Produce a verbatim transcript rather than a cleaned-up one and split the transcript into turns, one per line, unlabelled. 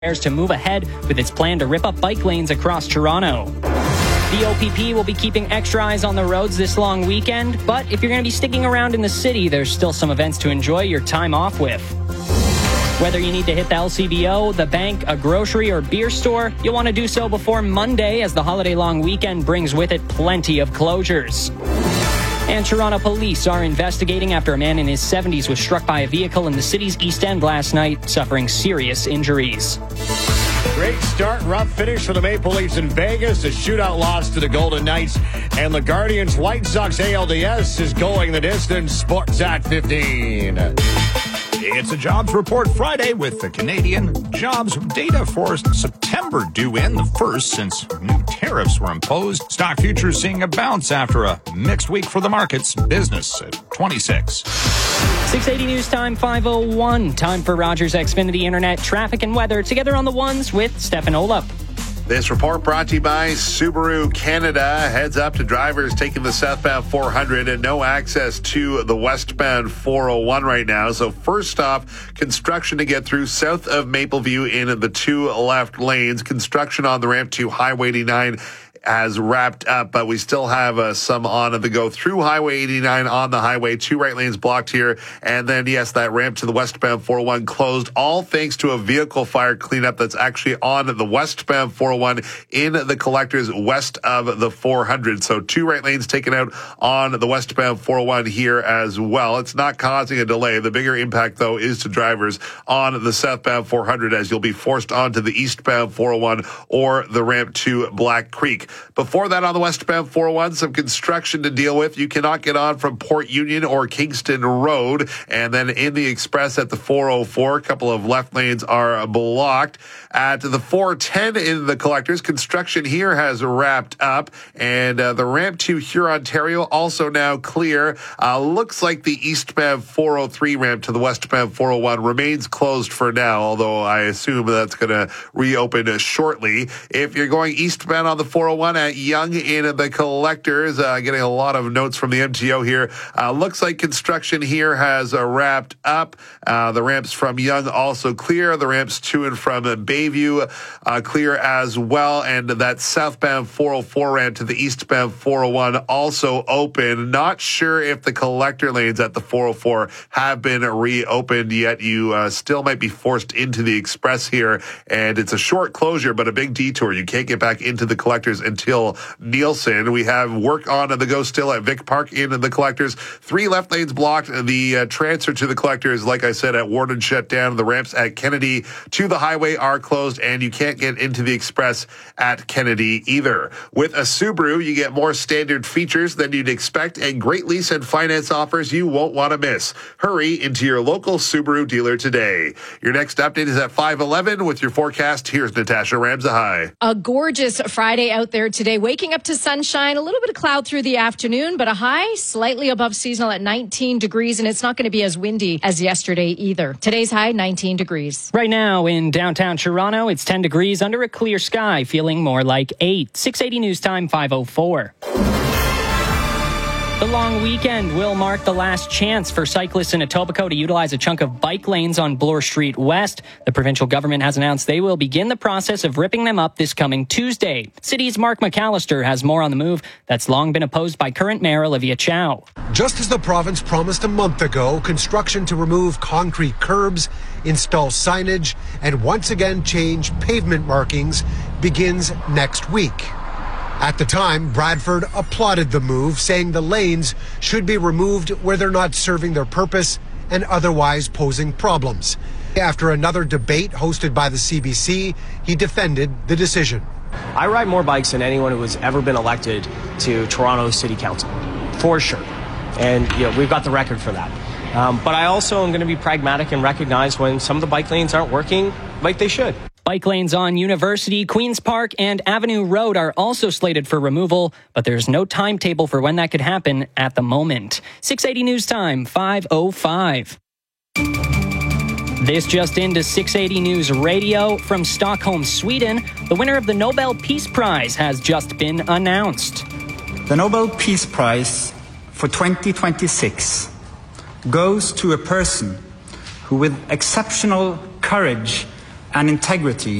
to move ahead with its plan to rip up bike lanes across Toronto. The O P P will be keeping extra eyes on the roads this long weekend, but if you're going to be sticking around in the city, there's still some events to enjoy your time off with. Whether you need to hit the L C B O, the bank, a grocery, or beer store, you'll want to do so before Monday, as the holiday long weekend brings with it plenty of closures. And Toronto police are investigating after a man in his seventies was struck by a vehicle in the city's East End last night, suffering serious injuries.
Great start, rough finish for the Maple Leafs in Vegas. A shootout loss to the Golden Knights. And the Guardians White Sox A L D S is going the distance. Sports at fifteen.
It's a jobs report Friday with the Canadian jobs data for September due in, the first since new tariffs were imposed. Stock futures seeing a bounce after a mixed week for the markets. Business at twenty-six.
six eighty News Time, five oh one. Time for Rogers Xfinity Internet traffic and weather. Together on the ones with Stefan Olop.
This report brought to you by Subaru Canada. Heads up to drivers taking the southbound four hundred and no access to the westbound four oh one right now. So first off, construction to get through south of Mapleview in the two left lanes. Construction on the ramp to Highway eighty-nine has wrapped up, but we still have uh, some on the go through Highway eighty-nine on the highway. Two right lanes blocked here. And then, yes, that ramp to the westbound four oh one closed, all thanks to a vehicle fire cleanup that's actually on the westbound four oh one in the collectors west of the four hundred. So two right lanes taken out on the westbound four oh one here as well. It's not causing a delay. The bigger impact, though, is to drivers on the southbound four hundred, as you'll be forced onto the eastbound four oh one or the ramp to Black Creek. Before that, on the westbound four oh one, some construction to deal with. You cannot get on from Port Union or Kingston Road. And then in the express at the four oh four, a couple of left lanes are blocked. At the four ten in the collectors, construction here has wrapped up. And uh, the ramp to Hurontario also now clear. Uh, looks like the eastbound four oh three ramp to the westbound four oh one remains closed for now, although I assume that's going to reopen shortly. If you're going eastbound on the four oh one at Yonge in the collectors, uh, getting a lot of notes from the M T O here. Uh, looks like construction here has uh, wrapped up. Uh, the ramps from Yonge also clear. The ramps to and from uh, Bayview uh, clear as well. And that southbound four oh four ramp to the eastbound four oh one also open. Not sure if the collector lanes at the four oh four have been reopened yet. You uh, still might be forced into the express here. And it's a short closure, but a big detour. You can't get back into the collectors until Nielsen. We have work on the go still at Vic Park in the collectors. Three left lanes blocked. The uh, transfer to the collectors, like I said, at Warden shut down. The ramps at Kennedy to the highway are closed, and you can't get into the express at Kennedy either. With a Subaru, you get more standard features than you'd expect and great lease and finance offers you won't want to miss. Hurry into your local Subaru dealer today. Your next update is at five eleven with your forecast. Here's Natasha Ramzahai.
A gorgeous Friday out there today. Waking up to sunshine, a little bit of cloud through the afternoon, but a high slightly above seasonal at nineteen degrees, and it's not going to be as windy as yesterday either. Today's high, nineteen degrees.
Right now in downtown Toronto, it's ten degrees under a clear sky, feeling more like eight. six eighty News Time, five oh four. The long weekend will mark the last chance for cyclists in Etobicoke to utilize a chunk of bike lanes on Bloor Street West. The provincial government has announced they will begin the process of ripping them up this coming Tuesday. City's Mark McAllister has more on the move that's long been opposed by current Mayor Olivia Chow.
Just as the province promised a month ago, construction to remove concrete curbs, install signage, and once again change pavement markings begins next week. At the time, Bradford applauded the move, saying the lanes should be removed where they're not serving their purpose and otherwise posing problems. After another debate hosted by the C B C, he defended the decision.
I ride more bikes than anyone who has ever been elected to Toronto City Council, for sure. And you know, we've got the record for that. Um, but I also am going to be pragmatic and recognize when some of the bike lanes aren't working like they should.
Bike lanes on University, Queen's Park, and Avenue Road are also slated for removal, but there's no timetable for when that could happen at the moment. six eighty News Time, five oh five. This just into six eighty News Radio from Stockholm, Sweden. The winner of the Nobel Peace Prize has just been announced.
The Nobel Peace Prize for twenty twenty-six goes to a person who, with exceptional courage, and integrity